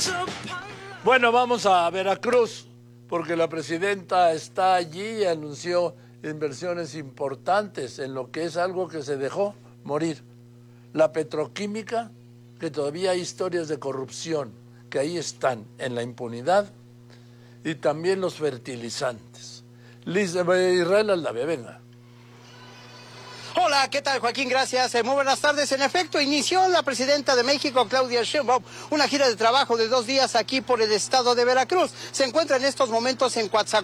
Bueno, vamos a Veracruz, porque la presidenta está allí y anunció inversiones importantes en lo que es algo que se dejó morir. La petroquímica, que todavía hay historias de corrupción, que ahí están en la impunidad, y también los fertilizantes. Israel Aldave, venga. Hola, ¿qué tal, Joaquín? Gracias. Muy buenas tardes. En efecto, inició la presidenta de México, Claudia Sheinbaum, una gira de trabajo de 2 días aquí por el estado de Veracruz. Se encuentra en estos momentos en Coatzacoalcos.